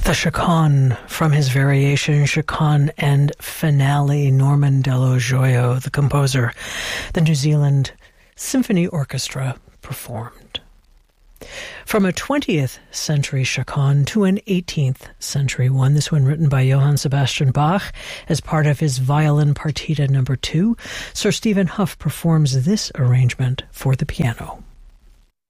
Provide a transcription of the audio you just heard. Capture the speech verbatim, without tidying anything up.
The Chaconne, from his variation Chaconne and Finale, Norman Dello Joio, the composer, the New Zealand Symphony Orchestra performed. From a twentieth century chaconne to an eighteenth century one, this one written by Johann Sebastian Bach as part of his Violin Partita number two, Sir Stephen Hough performs this arrangement for the piano.